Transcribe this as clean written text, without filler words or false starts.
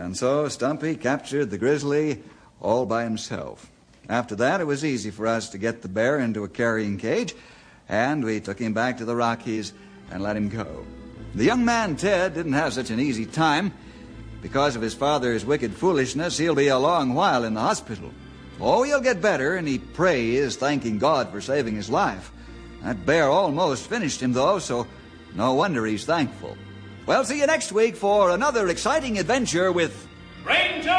And so Stumpy captured the grizzly all by himself. After that, it was easy for us to get the bear into a carrying cage, and we took him back to the Rockies and let him go. The young man, Ted, didn't have such an easy time. Because of his father's wicked foolishness, he'll be a long while in the hospital. Oh, he'll get better, and he prays, thanking God for saving his life. That bear almost finished him, though, so no wonder he's thankful. Well, see you next week for another exciting adventure with